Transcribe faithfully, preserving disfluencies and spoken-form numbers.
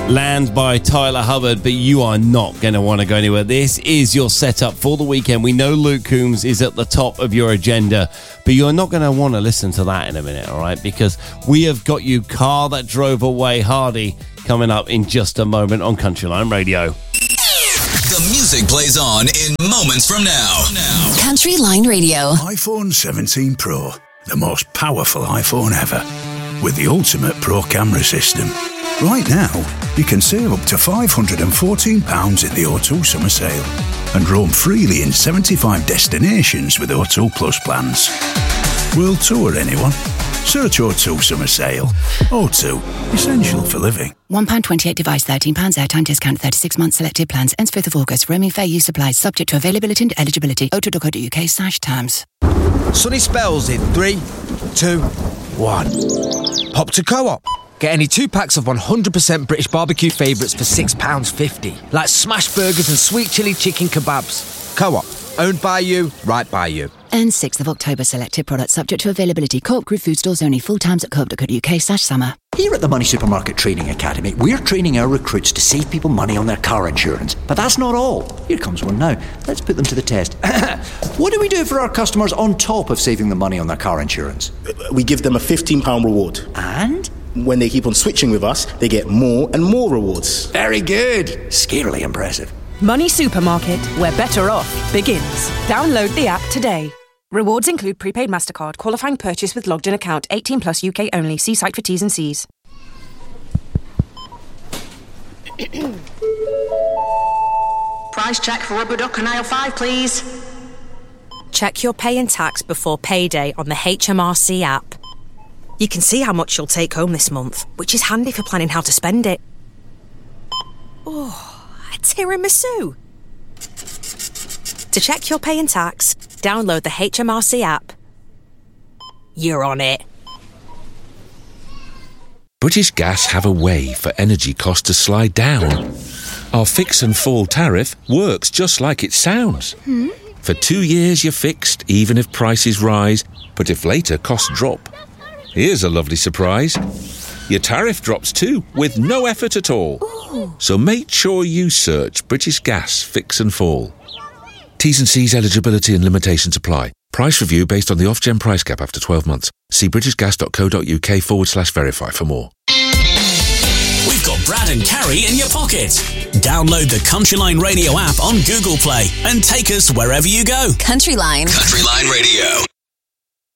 Land by Tyler Hubbard, but you are not going to want to go anywhere. This is your setup for the weekend. We know Luke Combs is at the top of your agenda, but you're not going to want to listen to that in a minute, all right? Because we have got you Car That Drove Away Hardy coming up in just a moment on Countryline Radio. The music plays on in moments from now. now. Countryline Radio. iPhone seventeen Pro, the most powerful iPhone ever, with the ultimate Pro camera system. Right now, you can save up to five hundred fourteen pounds in the O two summer sale and roam freely in seventy-five destinations with O two Plus plans. World tour, anyone? Search O two summer sale. O two, essential for living. one pound twenty-eight device, thirteen pounds airtime discount, thirty-six months selected plans, ends fifth of August. Roaming fair use applies, subject to availability and eligibility. o two dot co dot uk slash terms. Sunny spells in three, two, one. Pop to Co-op. Get any two packs of one hundred percent British barbecue favourites for six pounds fifty. Like smash burgers and sweet chilli chicken kebabs. Co-op. Owned by you, right by you. Ends sixth of October. Selected products subject to availability. Co-op Group food stores only. Full times at co op dot co dot uk slash summer. Here at the Money Supermarket Training Academy, we're training our recruits to save people money on their car insurance. But that's not all. Here comes one now. Let's put them to the test. What do we do for our customers on top of saving them money on their car insurance? We give them a fifteen pounds reward. And? When they keep on switching with us, they get more and more rewards. Very good. Scarily impressive. Money Supermarket, where better off begins. Download the app today. Rewards include prepaid MasterCard, qualifying purchase with logged in account, eighteen plus U K only. See site for T's and C's. Price check for rubber duck and aisle five, please. Check your pay and tax before payday on the H M R C app. You can see how much you'll take home this month, which is handy for planning how to spend it. Oh, a tiramisu. To check your pay and tax, download the H M R C app. You're on it. British Gas have a way for energy costs to slide down. Our fix and fall tariff works just like it sounds. Hmm? For two years you're fixed, even if prices rise, but if later costs drop. Here's a lovely surprise. Your tariff drops too, with no effort at all. Ooh. So make sure you search British Gas Fix and Fall. T's and C's eligibility and limitations apply. Price review based on the Ofgem price cap after twelve months. See britishgas.co.uk forward slash verify for more. We've got Brad and Carrie in your pocket. Download the Countryline Radio app on Google Play and take us wherever you go. Countryline. Countryline Radio.